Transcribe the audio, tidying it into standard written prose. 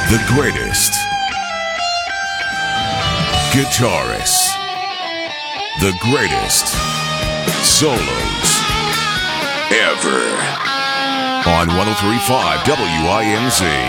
The greatest guitarists, the greatest solos ever on 103.5 WINZ.